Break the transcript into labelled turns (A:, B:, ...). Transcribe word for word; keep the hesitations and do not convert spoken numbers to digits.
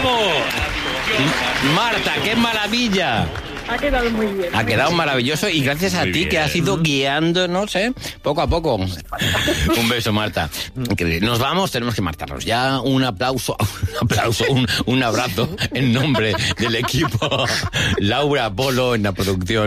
A: ¡Bravo! Marta, qué maravilla.
B: Ha quedado muy bien.
A: Ha quedado maravilloso y gracias a
C: Muy
A: ti
C: bien.
A: que has ido guiándonos, ¿eh? Poco a poco. Un beso, Marta. Increíble. Nos vamos, tenemos que marcharnos. Ya un aplauso, un aplauso, un, un abrazo en nombre del equipo. Laura Polo en la producción.